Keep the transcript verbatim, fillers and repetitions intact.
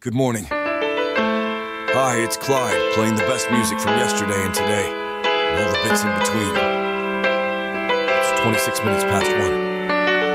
Good morning. Hi, it's Clyde, playing the best music from yesterday and today, and all the bits in between. It's twenty-six minutes past one.